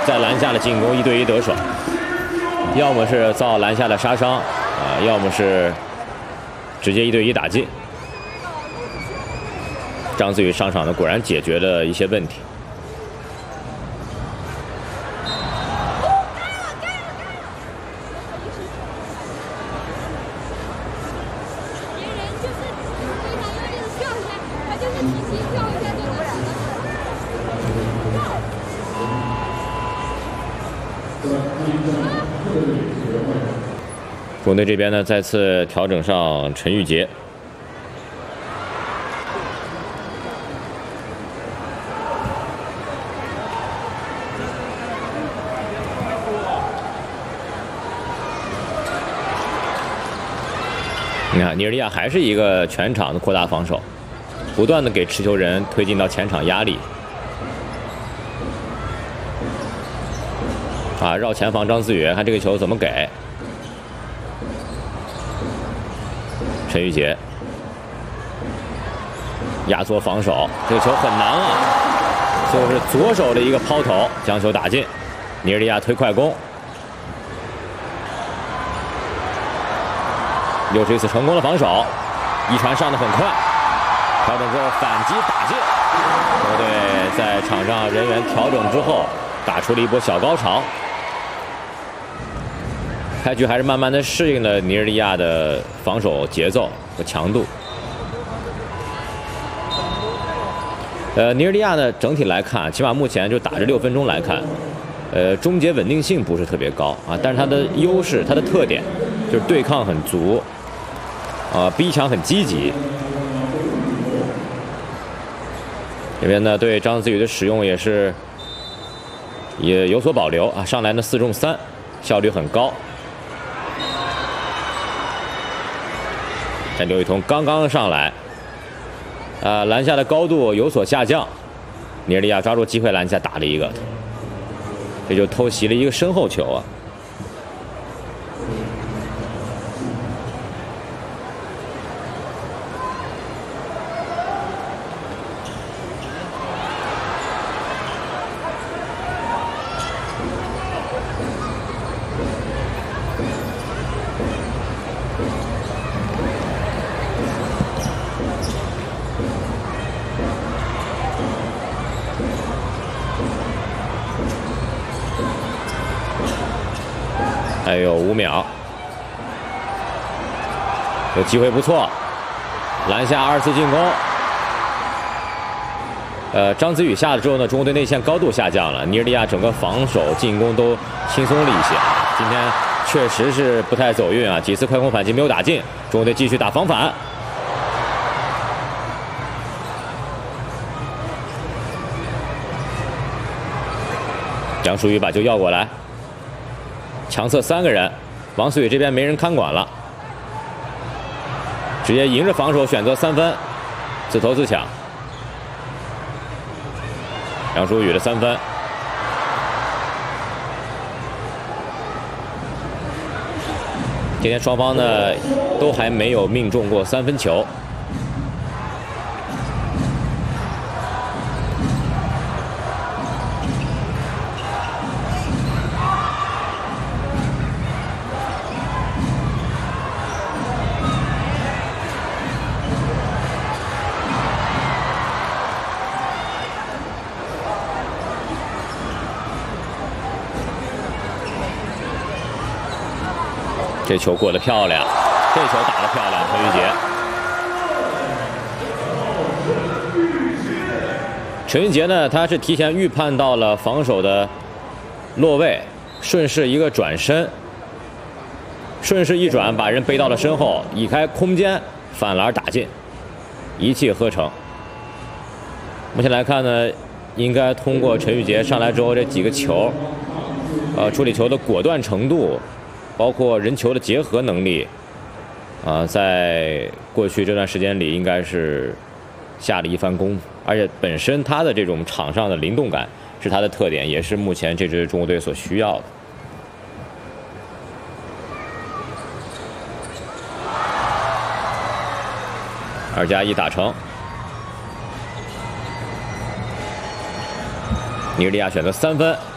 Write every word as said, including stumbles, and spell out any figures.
在篮下的进攻一对一得手，要么是遭篮下的杀伤，啊、呃，要么是直接一对一打进。张子宇上场呢，果然解决了一些问题。 中国队这边呢，再次调整上陈玉杰。你看，尼日利亚还是一个全场的扩大防守，不断的给持球人推进到前场压力。 啊，绕前防张思宇，看这个球怎么给？陈玉杰压缩防守，这个球很难啊！最后是左手的一个抛投，将球打进。尼日利亚推快攻，又是一次成功的防守，一传上的很快，调整之后反击打进。球队在场上人员调整之后，打出了一波小高潮。 开局还是慢慢的适应了尼日利亚的防守节奏和强度。呃，尼日利亚呢，整体来看，起码目前就打这六分钟来看，呃，终结稳定性不是特别高啊，但是它的优势，它的特点就是对抗很足，啊，逼抢很积极。这边呢，对张子宇的使用也是也有所保留啊，上来呢四中三，效率很高。 但刘雨桐刚刚上来，呃，篮下的高度有所下降，尼日利亚抓住机会篮下打了一个，这就偷袭了一个身后球啊。还有五秒，有机会不错，篮下二次进攻。呃，张子宇下了之后呢，中国队内线高度下降了，尼日利亚整个防守进攻都轻松了一些。今天确实是不太走运啊，几次快攻反击没有打进，中国队继续打防反。杨舒宇把球要过来。 强侧三个人，王思雨这边没人看管了，直接迎着防守选择三分，自投自抢。杨舒宇的三分，今天双方呢都还没有命中过三分球。 这球过得漂亮，这球打得漂亮，陈玉杰。陈玉杰呢，他是提前预判到了防守的落位，顺势一个转身，顺势一转，把人背到了身后，移开空间，反篮打进，一气呵成。目前来看呢，应该通过陈玉杰上来之后这几个球，呃，处理球的果断程度。 包括人球的结合能力，啊、呃，在过去这段时间里，应该是下了一番功夫。而且本身他的这种场上的灵动感是他的特点，也是目前这支中国队所需要的。二加一打成，尼日利亚选择三分。